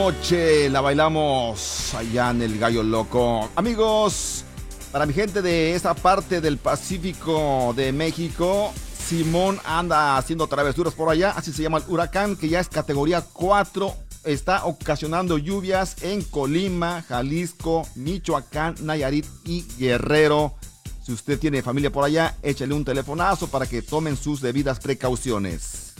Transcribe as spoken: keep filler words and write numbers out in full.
Noche la bailamos allá en el Gallo Loco. Amigos, para mi gente de esta parte del Pacífico de México, Simón anda haciendo travesuras por allá, así se llama el huracán, que ya es categoría cuatro, está ocasionando lluvias en Colima, Jalisco, Michoacán, Nayarit y Guerrero. Si usted tiene familia por allá, échale un telefonazo para que tomen sus debidas precauciones.